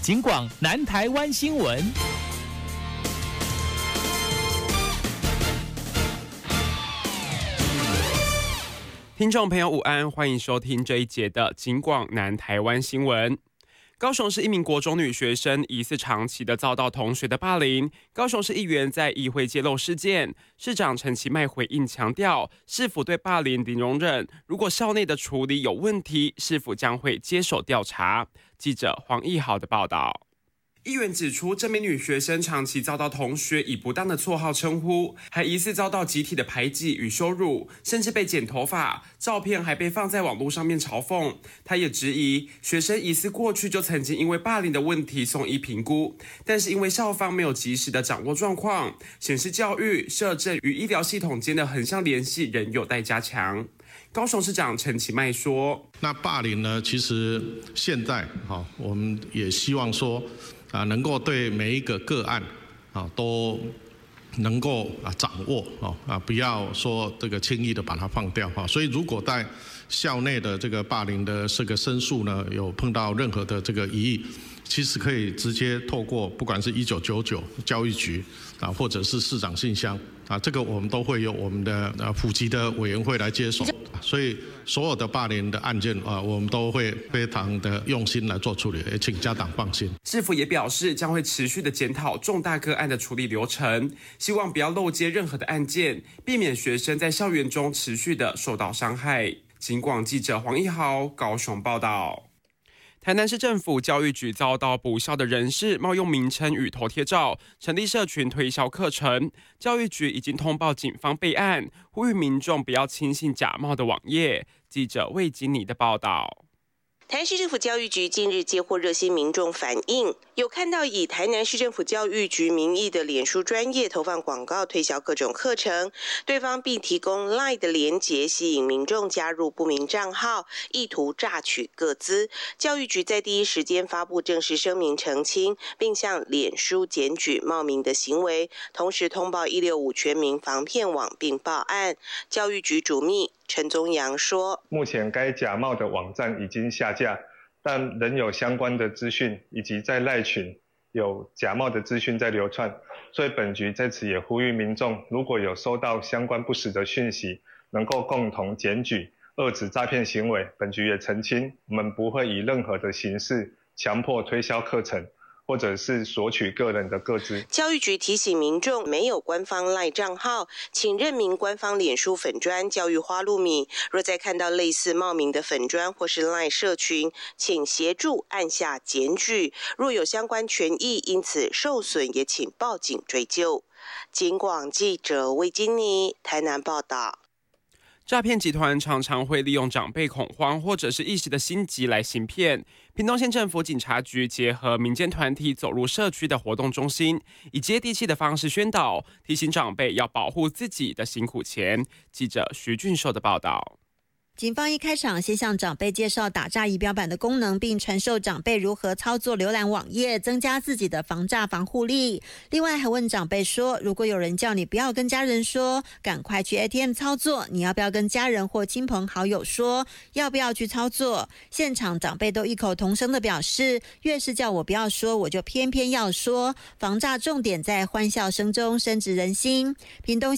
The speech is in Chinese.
警广南台湾新闻。 听众朋友午安，欢迎收听这一节的警广南台湾新闻。高雄市一名国中女学生疑似长期的遭到同学的霸凌，高雄市议员在议会揭露事件，市长陈其迈回应强调，市府对霸凌零容忍，如果校内的处理有问题，市府将会接手调查。记者黄义豪的报道。议员指出，这名女学生长期遭到同学以不当的绰号称呼，还疑似遭到集体的排挤与羞辱，甚至被剪头发，照片还被放在网络上面嘲讽。她也质疑，学生疑似过去就曾经因为霸凌的问题送医评估，但是因为校方没有及时的掌握状况，显示教育、社政与医疗系统间的横向联系仍有待加强。高雄市长陈其迈说：“ 那霸凌呢？其实现在我们也希望说。”能够对每一个个案都能够掌握不要说这个轻易的把它放掉所以如果在校内的这个霸凌的这个申诉呢，有碰到任何的这个疑义，其实可以直接透过不管是1999教育局或者是市长信箱这个我们都会由我们的府级的委员会来接手，所以所有的霸凌的案件我们都会非常的用心来做处理，也请家长放心。 市府也表示，将会持续的检讨重大个案的处理流程，希望不要漏接任何的案件，避免学生在校园中持续的受到伤害。警广记者黄义豪高雄报道。台南市政府教育局遭到补校的人士冒用名称与头贴照，成立社群推销课程。教育局已经通报警方备案，呼吁民众不要轻信假冒的网页。记者魏金妮的报道。 台南市政府教育局近日接获热心民众反映，有看到以台南市政府教育局名义的脸书专页投放广告推销各种课程，对方并提供 LINE 的连结吸引民众加入不明账号，意图榨取个资。教育局在第一时间发布正式声明澄清，并向脸书检举冒名的行为，同时通报165全民防骗网并报案。教育局主秘陈宗阳说， 目前该假冒的网站已经下架，但仍有相关的资讯，以及在LINE群有假冒的资讯在流窜，所以本局在此也呼吁民众，如果有收到相关不实的讯息，能够共同检举，遏止诈骗行为。本局也澄清，我们不会以任何的形式强迫推销课程，或者是索取个人的个资。 教育局提醒民众，没有官方 LINE 账号，请认明官方脸书粉专教育花露米。若再看到类似冒名的粉专或是 LINE 社群，请协助按下检举。若有相关权益因此受损，也请报警追究。警广记者魏金妮台南报道。 诈骗集团常常会利用长辈恐慌或者是一时的心急来行骗。屏东县政府警察局结合民间团体走入社区的活动中心，以接地气的方式宣导，提醒长辈要保护自己的辛苦钱。记者徐俊寿的报道。 警方一开场先向长辈介绍打诈仪表板的功能，并传授长辈如何操作浏览网页，增加自己的防诈防护力。另外还问长辈说，如果有人叫你不要跟家人说，赶快去 ATM 操作，你要不要跟家人或亲朋好友说，要不要去操作？现场长辈都异口同声的表示，越是叫我不要说，我就偏偏要说。防诈重点在欢笑声中深植人心。屏东